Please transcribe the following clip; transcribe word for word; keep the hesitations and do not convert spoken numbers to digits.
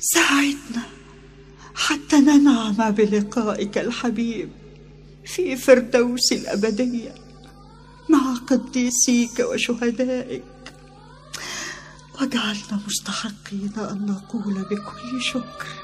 ساعدنا حتى ننعم بلقائك الحبيب في فردوس الأبدية مع قديسيك وشهدائك، واجعلنا مستحقين أن نقول بكل شكر: